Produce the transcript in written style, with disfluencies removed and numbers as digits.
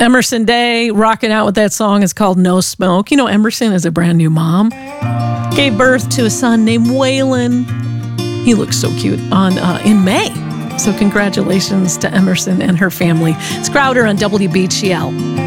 Emerson Day rocking out with that song is called No Smoke. You know, Emerson is a brand new mom. Gave birth to a son named Waylon. He looks so cute in May. So congratulations to Emerson and her family. It's Crowder on WBGL.